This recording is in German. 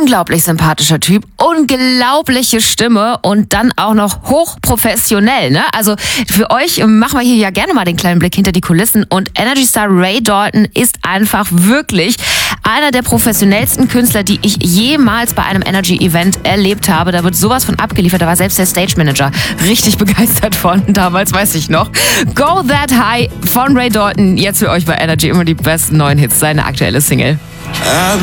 unglaublich sympathischer Typ, unglaubliche Stimme und dann auch noch hochprofessionell. Ne? Also für euch machen wir hier ja gerne mal den kleinen Blick hinter die Kulissen und Energy Star Ray Dalton ist einfach wirklich einer der professionellsten Künstler, die ich jemals bei einem Energy-Event erlebt habe. Da wird sowas von abgeliefert. Da war selbst der Stage-Manager richtig begeistert von. Damals weiß ich noch. Go That High von Ray Dalton. Jetzt für euch bei Energy immer die besten neuen Hits. Seine aktuelle Single.